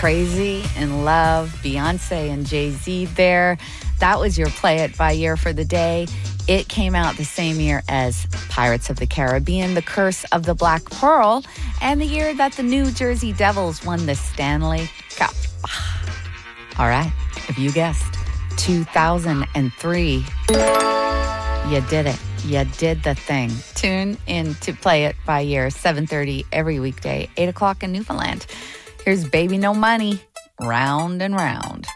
Crazy in Love, Beyonce and Jay-Z there. That was your Play It by Year for the day. It came out the same year as Pirates of the Caribbean, The Curse of the Black Pearl, and the year that the New Jersey Devils won the Stanley Cup. All right, if you guessed 2003, you did it. You did the thing. Tune in to Play It by Year, 7:30 every weekday, 8 o'clock in Newfoundland. Here's Baby No Money, Round and Round.